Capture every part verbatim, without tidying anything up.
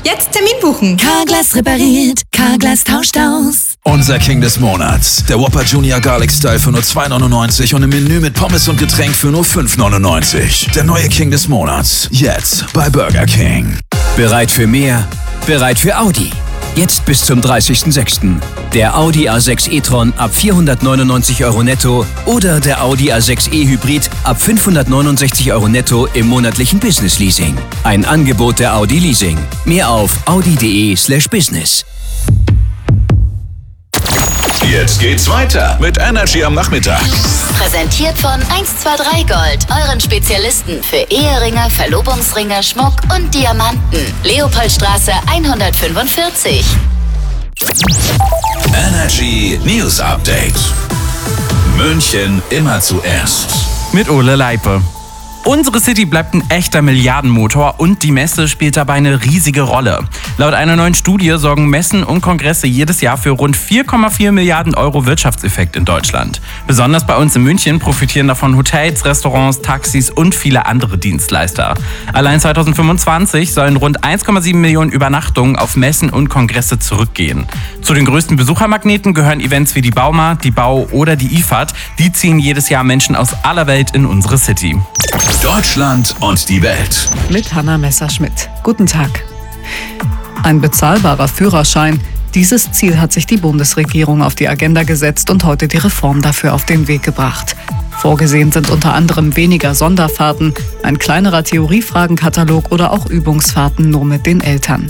Jetzt Termin buchen. Carglass repariert, Carglass tauscht aus. Unser King des Monats. Der Whopper Junior Garlic Style für nur zwei neunundneunzig und im Menü mit Pommes und Getränk für nur fünf neunundneunzig. Der neue King des Monats. Jetzt bei Burger King. Bereit für mehr? Bereit für Audi. Jetzt bis zum dreißigsten sechsten Der Audi A sechs e-tron ab vierhundertneunundneunzig Euro netto oder der Audi A sechs e Hybrid ab fünfhundertneunundsechzig Euro netto im monatlichen Business Leasing. Ein Angebot der Audi Leasing. Mehr auf audi.de slash business. Jetzt geht's weiter mit Energy am Nachmittag. Präsentiert von eins zwei drei Gold, euren Spezialisten für Eheringe, Verlobungsringe, Schmuck und Diamanten. Leopoldstraße hundertfünfundvierzig. Energy News Update. München immer zuerst. Mit Ole Leipe. Unsere City bleibt ein echter Milliardenmotor und die Messe spielt dabei eine riesige Rolle. Laut einer neuen Studie sorgen Messen und Kongresse jedes Jahr für rund vier Komma vier Milliarden Euro Wirtschaftseffekt in Deutschland. Besonders bei uns in München profitieren davon Hotels, Restaurants, Taxis und viele andere Dienstleister. Allein zweitausendfünfundzwanzig sollen rund eins Komma sieben Millionen Übernachtungen auf Messen und Kongresse zurückgehen. Zu den größten Besuchermagneten gehören Events wie die Bauma, die Bau oder die I F A D. Die ziehen jedes Jahr Menschen aus aller Welt in unsere City. Deutschland und die Welt. Mit Hanna Messerschmidt. Guten Tag. Ein bezahlbarer Führerschein. Dieses Ziel hat sich die Bundesregierung auf die Agenda gesetzt und heute die Reform dafür auf den Weg gebracht. Vorgesehen sind unter anderem weniger Sonderfahrten, ein kleinerer Theoriefragenkatalog oder auch Übungsfahrten nur mit den Eltern.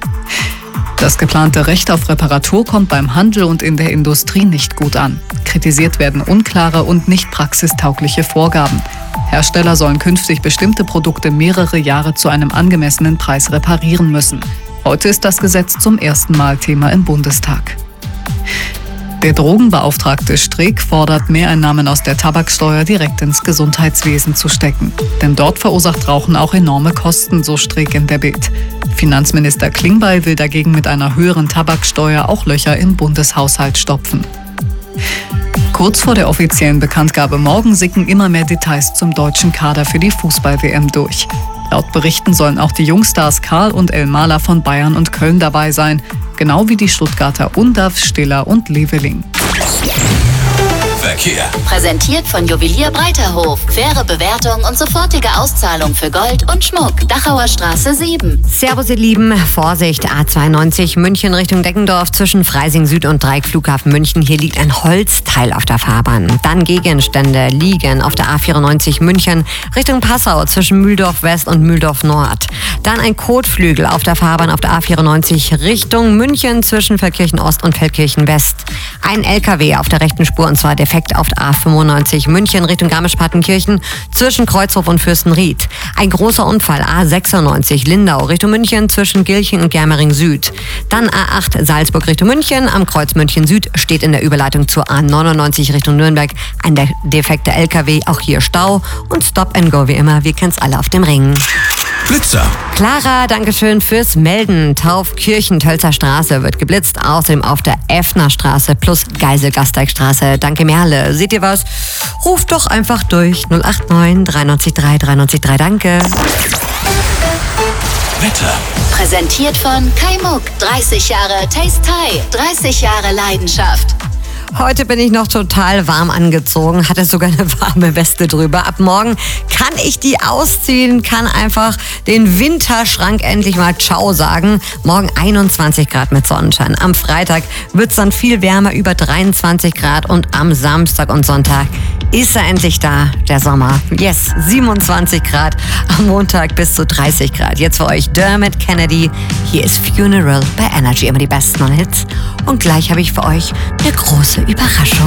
Das geplante Recht auf Reparatur kommt beim Handel und in der Industrie nicht gut an. Kritisiert werden unklare und nicht praxistaugliche Vorgaben. Hersteller sollen künftig bestimmte Produkte mehrere Jahre zu einem angemessenen Preis reparieren müssen. Heute ist das Gesetz zum ersten Mal Thema im Bundestag. Der Drogenbeauftragte Streeck fordert, Mehreinnahmen aus der Tabaksteuer direkt ins Gesundheitswesen zu stecken. Denn dort verursacht Rauchen auch enorme Kosten, so Streeck in der Bild. Finanzminister Klingbeil will dagegen mit einer höheren Tabaksteuer auch Löcher im Bundeshaushalt stopfen. Kurz vor der offiziellen Bekanntgabe morgen sicken immer mehr Details zum deutschen Kader für die Fußball-W M durch. Laut Berichten sollen auch die Jungstars Karl und Elmaler von Bayern und Köln dabei sein, genau wie die Stuttgarter Undav, Stiller und Leveling. Verkehr. Präsentiert von Juwelier Breiterhof. Faire Bewertung und sofortige Auszahlung für Gold und Schmuck. Dachauer Straße sieben. Servus ihr Lieben, Vorsicht, A zweiundneunzig München Richtung Deggendorf zwischen Freising Süd und Dreieck Flughafen München. Hier liegt ein Holzteil auf der Fahrbahn. Dann Gegenstände liegen auf der A vierundneunzig München Richtung Passau zwischen Mühldorf West und Mühldorf Nord. Dann ein Kotflügel auf der Fahrbahn auf der A vierundneunzig Richtung München zwischen Feldkirchen Ost und Feldkirchen West. Ein L K W auf der rechten Spur und zwar defekt auf der A fünfundneunzig München Richtung Garmisch-Partenkirchen zwischen Kreuzhof und Fürstenried. Ein großer Unfall A sechsundneunzig Lindau Richtung München zwischen Gilching und Germering Süd. Dann A acht Salzburg Richtung München am Kreuz München Süd steht in der Überleitung zur A neunundneunzig Richtung Nürnberg ein defekter L K W, auch hier Stau und Stop and Go wie immer, wir kennen's alle auf dem Ring. Blitzer. Clara, dankeschön fürs Melden. Taufkirchen, Tölzer Straße wird geblitzt. Außerdem auf der Effner Straße plus Geisel-Gasteigstraße. Danke Merle. Seht ihr was? Ruft doch einfach durch. null acht neun drei neun drei drei neun drei. Danke. Wetter. Präsentiert von Kai Muck. dreißig Jahre Taste Thai. dreißig Jahre Leidenschaft. Heute bin ich noch total warm angezogen, hatte sogar eine warme Weste drüber. Ab morgen kann ich die ausziehen, kann einfach den Winterschrank endlich mal Ciao sagen. Morgen einundzwanzig Grad mit Sonnenschein. Am Freitag wird es dann viel wärmer, über dreiundzwanzig Grad. Und am Samstag und Sonntag ist er endlich da, der Sommer. Yes, siebenundzwanzig Grad. Am Montag bis zu dreißig Grad. Jetzt für euch Dermot Kennedy. Hier ist Funeral bei Energy, immer die besten Hits. Und gleich habe ich für euch eine große Überraschung.